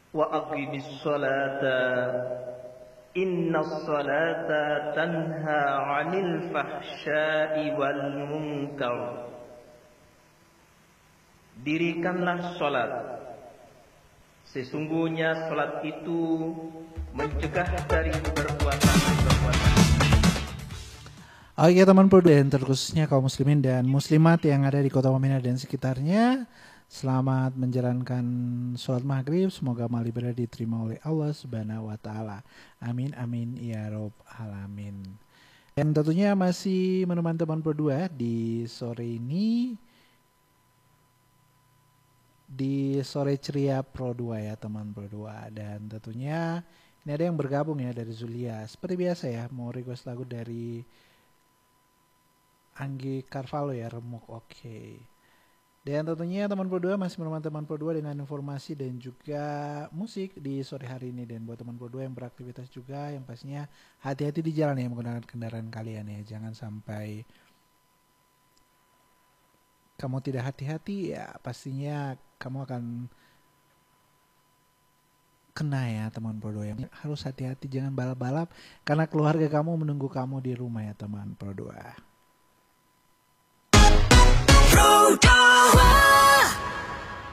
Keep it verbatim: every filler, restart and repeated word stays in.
wa aqimis sholata innas sholata tanha 'anil fahsya'i wal munkar. Dirikanlah salat, sesungguhnya salat itu mencegah dari perbuatan-perbuatan. Oke teman Pro, dan terkhususnya kaum muslimin dan muslimat yang ada di Kota Wamena dan sekitarnya, selamat menjalankan sholat maghrib. Semoga amal ibadah diterima oleh Allah Subhanahu wa Ta'ala. Amin amin ya rob alamin. Dan tentunya masih menemani teman Pro dua di sore ini, di sore ceria Pro dua ya teman Pro dua. Dan tentunya ini ada yang bergabung ya dari Zulia. Seperti biasa ya, mau request lagu dari Anggi Carvalho ya, Remuk. Oke. Okay. Dan tentunya teman Pro dua masih menemani teman Pro dua dengan informasi dan juga musik di sore hari ini. Dan buat teman Pro dua yang beraktivitas juga, yang pastinya hati-hati di jalan ya menggunakan kendaraan kalian ya. Jangan sampai kamu tidak hati-hati ya, pastinya kamu akan kena ya teman Pro dua. Yang harus hati-hati, jangan balap-balap karena keluarga kamu menunggu kamu di rumah ya teman Pro dua.